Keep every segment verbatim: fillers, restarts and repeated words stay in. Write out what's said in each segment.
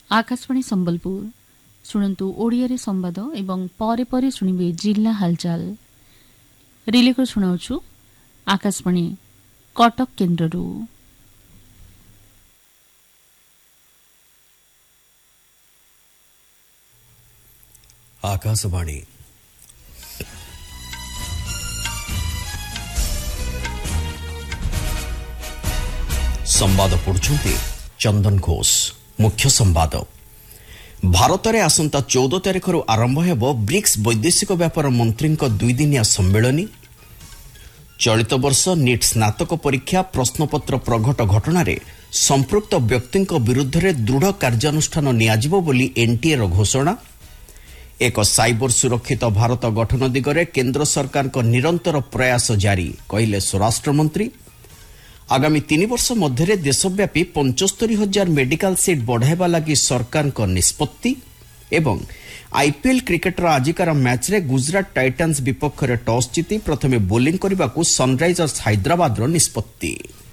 आकाशवाणी संबलपुर शुणु ओडिया संवाद एवं परे परे शुणिबे जिला हालचाल रिले कर शुणाउछु आकाशवाणी कटक केन्द्ररू। आकाशवाणी संवाद पढ़ुछंती चंदन घोष। मुख्य संवाद भारत में आसंता चौदह तारिख आरंभ हेब ब्रिक्स वैदेशिक व्यापार मंत्री दुईदिनिया सम्मेलन। चलित वर्ष नीट स्नातक परीक्षा प्रश्नपत्र प्रघट घटना संपृक्त व्यक्ति विरुद्ध में दृढ़ कार्यानुष्ठान नियाजिबो बोली एनटीए रो घोषणा। एक साइबर सुरक्षित भारत गठन दिगरे केंद्र सरकार को निरंतर प्रयास जारी कहले स्वराष्ट्र मंत्री। आगामी तीन वर्ष मध्य देशव्यापी पंचस्तरी हजार मेडिकल सीट बढ़ाइबा लगी सरकार को निष्पत्ति। एवं आईपीएल क्रिकेटर आजिकार मैच रे गुजरात टाइटन्स विपक्ष में टॉस जीति प्रथमे बोलिंग करने को सनराइजर्स हैदराबाद निष्पत्ति।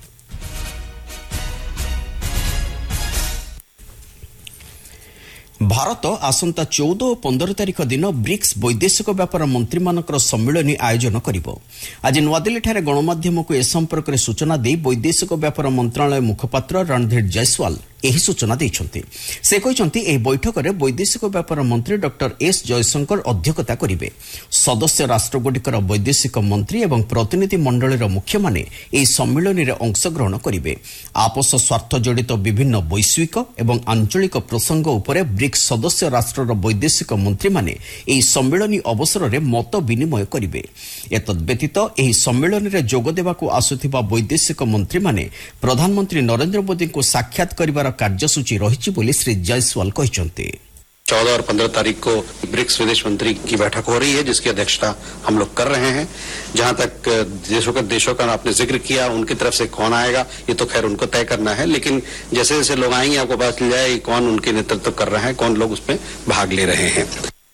भारत आसंता चौदह और पंद्रह तारिख दिन ब्रिक्स वैदेशिक व्यापार मंत्री मानकर सम्मेलन आयोजन करिबो। आज नुआदिल्ली ठारे गणमाध्यम को ए संपर्क में सूचना दे वैदेशिक व्यापार मंत्रालय मुखपात्र रणधीर जायसवाल एही सूचना दैछन्ति। से कहिसन्ति एही बैठक में वैदेशिक व्यापार मंत्री डॉक्टर एस जयशंकर अध्यक्षता करिवे। सदस्य राष्ट्रगुड़िकर वैदेशिक मंत्री एवं प्रतिनिधि मंडलीर मुख्य माने एही सम्मेलन में अंशग्रहण करिवे। आपस स्वार्थ जड़ित विभिन्न वैश्विक एवं आंचलिक प्रसंग उपरे ब्रिक्स सदस्य राष्ट्रर वैदेशिक मंत्री माने एही सम्मेलन अवसर में मत विनिमय करिवे। एतद्व्यतीत एही सम्मेलन में जोग देबाकू आसुथिबा वैदेशिक मंत्री माने प्रधानमंत्री नरेंद्र मोदी को साक्षात करिबार कार्यसूची रही बोली श्री जायसवाल कहते। चौदह और पंद्रह तारीख को ब्रिक्स विदेश मंत्री की बैठक हो रही है, जिसकी अध्यक्षता हम लोग कर रहे हैं। जहां तक देशों का देशों का आपने जिक्र किया, उनकी तरफ से कौन आएगा ये तो खैर उनको तय करना है, लेकिन जैसे जैसे लोग आएंगे आपको पता चल जाए कौन उनके नेतृत्व कर रहा है, कौन लोग उसमें भाग ले रहे हैं।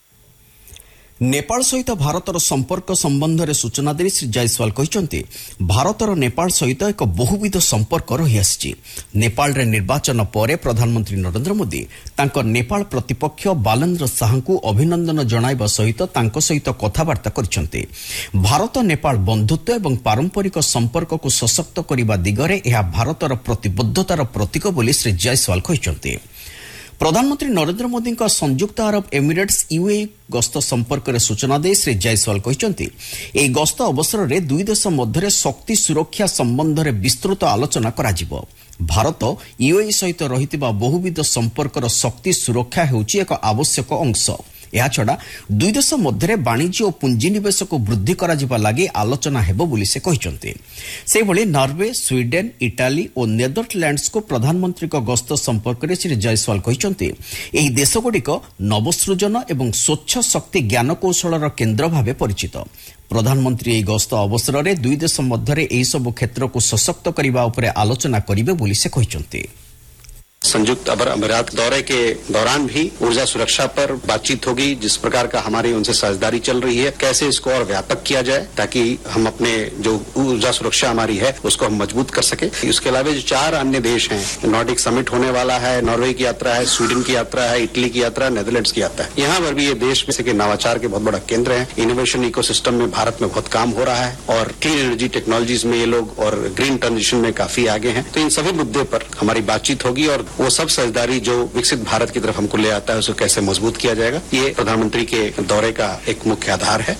नेपाल सहित भारतर संपर्क संबंध में सूचना दे श्री जायसवाल कहते भारतर नेपाल सहित एक बहुविध संपर्क रही आसी। नेपाल रे निर्वाचन पर प्रधानमंत्री नरेंद्र मोदी तांको नेपाल प्रतिपक्ष बालेन्द्र शाह को अभिनंदन जणाइबा सहित तांको सहित कथबार्ता करछन्ते। भारत नेपाल बंधुत्व एवं पारंपरिक संपर्क को सशक्त करने दिगरे यह भारतर प्रतिबद्धतार प्रतीक बोली श्री जायसवाल कहते। प्रधानमंत्री नरेंद्र मोदी का संयुक्त अरब एमिरेट्स यूएई गस्त संपर्क में सूचना दे श्री जायसवाल कहते ए गस्त अवसर में दुई देश मध्य शक्ति सुरक्षा संबंध में विस्तृत आलोचना कराजिबो। भारत यूएई सहित रहितिबा बहुविध संपर्कर शक्ति सुरक्षा हेउची एक आवश्यक अंश। या छड़ा दुई देश मध्य वाणिज्य और पुंजीनिवेश को वृद्धि करा लगी आलोचना हेबो बोली से कहते। से भली नॉर्वे, स्वीडेन, इटाली और नेदरलैंड्स को प्रधानमंत्री को गस्त संपर्क में श्री जायसवाल कहते एही देशगुड़िक नवसृजन एवं स्वच्छ शक्ति ज्ञान कौशलर केन्द्र भाव परिचित। प्रधानमंत्री एही गस्त अवसर में दुई देश मध्य एही सब क्षेत्र को सशक्त करने उपरे आलोचना करिवे बोली से कहते। संयुक्त अरब अमीरात दौरे के दौरान भी ऊर्जा सुरक्षा पर बातचीत होगी। जिस प्रकार का हमारी उनसे साझेदारी चल रही है, कैसे इसको और व्यापक किया जाए ताकि हम अपने जो ऊर्जा सुरक्षा हमारी है उसको हम मजबूत कर सके। इसके अलावा जो चार अन्य देश हैं, नॉर्डिक समिट होने वाला है, नॉर्वे की यात्रा है, स्वीडन की यात्रा है, इटली की यात्रा है, नेदरलैंड्स की यात्रा है। यहाँ पर भी ये देश में से नवाचार के बहुत बड़ा केंद्र है। इनोवेशन इकोसिस्टम में भारत में बहुत काम हो रहा है और क्लीन एनर्जी टेक्नोलॉजीज में ये लोग और ग्रीन ट्रांजिशन में काफी आगे हैं। तो इन सभी मुद्दे पर हमारी बातचीत होगी और वो सब साझेदारी जो विकसित भारत की तरफ हमको ले आता है उसको कैसे मजबूत किया जाएगा, ये प्रधानमंत्री के दौरे का एक मुख्य आधार है।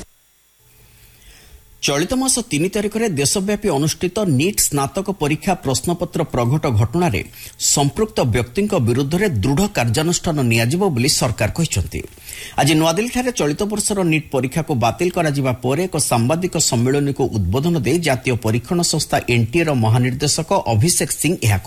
चलित मास तीन तारिख में देशव्यापी अनुष्ठित नीट स्नातक परीक्षा प्रश्नपत्र प्रघट घटना संपृक्त व्यक्ति विरुद्ध में दृढ़ कार्यानुष्ठान नियाजिबो बोली सरकार कहते। आज नुआदिल्ली ठारे चलित वर्षर नीट परीक्षा को बातिल कराजिबा परे एक सांबादिक सम्मेलन को उद्बोधन दे जातीय परीक्षण संस्था एनटीए महानिर्देशक अभिषेक सिंह यह